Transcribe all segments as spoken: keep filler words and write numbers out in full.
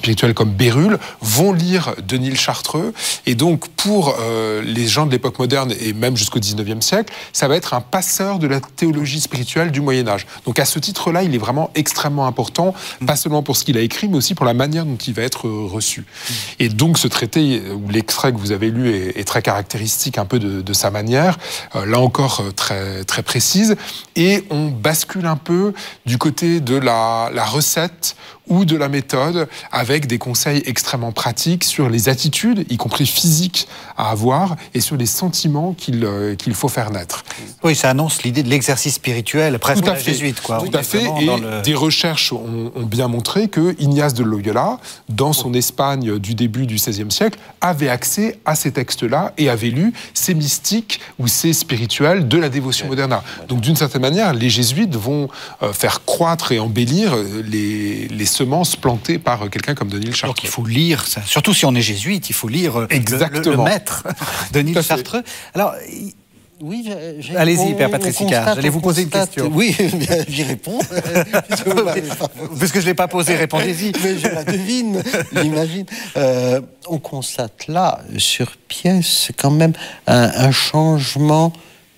spirituels comme Bérulle vont lire Denis Chartreux. Et donc, pour euh, les gens de l'époque moderne et même jusqu'au dix-neuvième siècle, ça va être un passeur de la théologie spirituelle du Moyen-Âge. Donc, à ce titre-là, il est vraiment extrêmement important, pas seulement pour ce qu'il a écrit, mais aussi pour la manière dont il va être reçu. Et donc, ce traité, ou l'extrait que vous avez lu, est, est très caractéristique un peu de, de sa manière, euh, là encore très, très précise. Et on bascule un peu du côté de la, la recette ou de la méthode, avec des conseils extrêmement pratiques sur les attitudes, y compris physiques, à avoir, et sur les sentiments qu'il euh, qu'il faut faire naître. Oui, ça annonce l'idée de l'exercice spirituel, presque tout à fait, jésuite, quoi. Tout à fait, et le... des recherches ont, ont bien montré que Ignace de Loyola, dans son Espagne du début du seizième siècle, avait accès à ces textes-là et avait lu ces mystiques ou ces spirituels de la dévotion moderna. Donc, d'une certaine manière, les jésuites vont euh, faire croître et embellir les, les semences plantées par quelqu'un comme Denis Chartreux. Donc il faut lire ça. Surtout si on est jésuite, il faut lire le, le, le maître Denis Chartreux. Alors, oui, j'ai, allez-y, Père Patricica, j'allais vous poser constate, une question. Oui, j'y réponds. Puisque je ne l'ai pas posé, répondez-y. Mais je la devine, j'imagine. Euh, on constate là, sur pièce, quand même un, un changement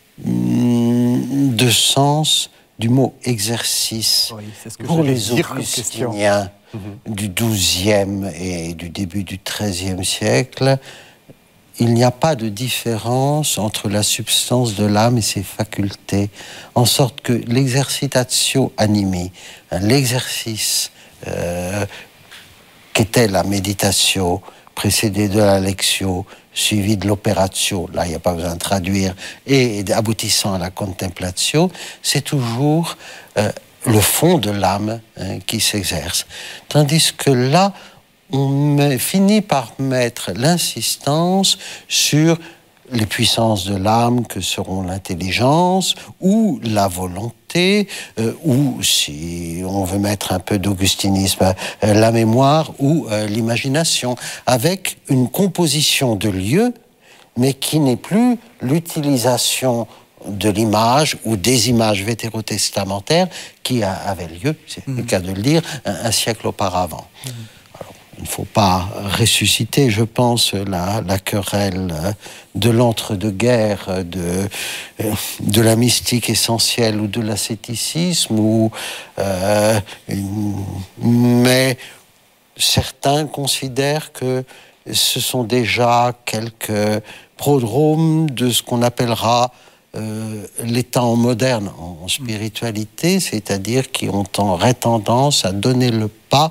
hum, de sens du mot exercice. Oui, c'est ce que pour les dire augustiniens mm-hmm. du douzième et du début du treizième siècle, il n'y a pas de différence entre la substance de l'âme et ses facultés, en sorte que l'exercitatio animi, hein, l'exercice euh, qu'était la méditatio, précédé de la lectio, suivi de l'opératio, là il n'y a pas besoin de traduire, et aboutissant à la contemplatio, c'est toujours euh, le fond de l'âme hein, qui s'exerce. Tandis que là, on met, finit par mettre l'insistance sur les puissances de l'âme que seront l'intelligence ou la volonté, euh, ou si on veut mettre un peu d'augustinisme, euh, la mémoire ou euh, l'imagination, avec une composition de lieux, mais qui n'est plus l'utilisation de l'image ou des images vétérotestamentaires qui a, avait lieu, c'est mmh. le cas de le dire, un, un siècle auparavant. Mmh. Il ne faut pas ressusciter, je pense, la, la querelle de l'entre-deux-guerres, de, de la mystique essentielle ou de l'ascéticisme, ou, euh, mais certains considèrent que ce sont déjà quelques prodromes de ce qu'on appellera euh, les temps modernes en, en spiritualité, c'est-à-dire qui ont auraient tendance à donner le pas,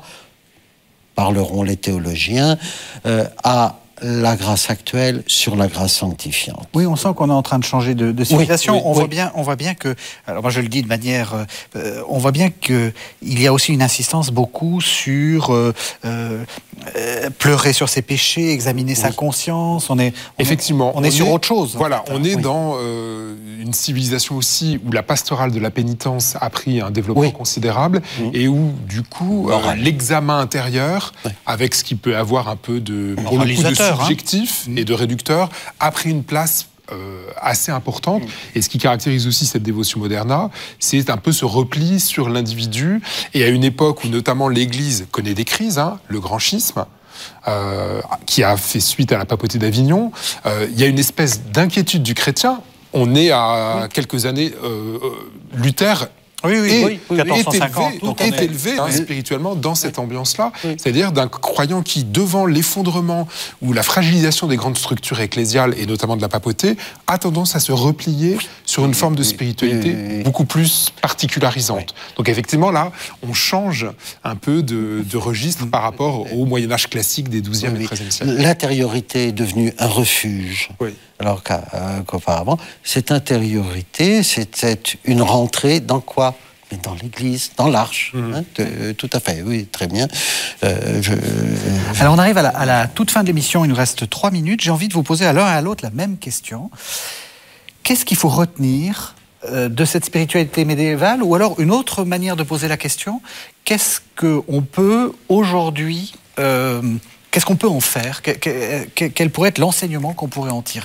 parleront les théologiens, euh, à la grâce actuelle sur la grâce sanctifiante. Oui, on sent qu'on est en train de changer de, de civilisation. Oui, oui, on, oui. Voit bien, on voit bien que, alors moi je le dis de manière, euh, on voit bien qu'il y a aussi une insistance beaucoup sur euh, euh, pleurer sur ses péchés, examiner oui. sa conscience. On est, on, effectivement, on, on est on sur est, autre chose. Voilà, en fait. on est oui. dans euh, une civilisation aussi où la pastorale de la pénitence a pris un développement oui. considérable oui. et où du coup euh, l'examen intérieur, oui. avec ce qui peut avoir un peu de, pour le coup, de subjectif hein. et de réducteur, a pris une place euh, assez importante. Mmh. Et ce qui caractérise aussi cette dévotion moderna, c'est un peu ce repli sur l'individu. Et à une époque où notamment l'Église connaît des crises, hein, le grand schisme, euh, qui a fait suite à la papauté d'Avignon, euh, il y a une espèce d'inquiétude du chrétien. On est à oui. quelques années... Euh, Luther... Oui, oui, et, oui, oui, quatorze cent cinquante, est élevé, donc est élevé hein, spirituellement dans cette ambiance-là, oui. c'est-à-dire d'un croyant qui, devant l'effondrement ou la fragilisation des grandes structures ecclésiales, et notamment de la papauté, a tendance à se replier sur une forme de spiritualité oui, oui, oui. beaucoup plus particularisante. Oui. Donc effectivement, là, on change un peu de, de registre par rapport au Moyen-Âge classique des douzième oui, et treizième siècles. L'intériorité est devenue un refuge. Oui. Alors qu'auparavant, cette intériorité, c'était une rentrée dans quoi ? Mais dans l'Église, dans l'Arche. Mmh. Hein, de, tout à fait, oui, très bien. Euh, je, je... Alors on arrive à la, à la toute fin de l'émission, il nous reste trois minutes. J'ai envie de vous poser à l'un et à l'autre la même question. Qu'est-ce qu'il faut retenir euh, de cette spiritualité médiévale ? Ou alors une autre manière de poser la question, qu'est-ce qu'on peut aujourd'hui... Euh, Qu'est-ce qu'on peut en faire ? Quel pourrait être l'enseignement qu'on pourrait en tirer ?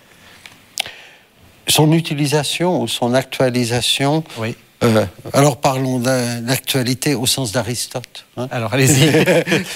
Son utilisation ou son actualisation. Oui. Euh, alors parlons d'actualité au sens d'Aristote. Hein. Alors allez-y.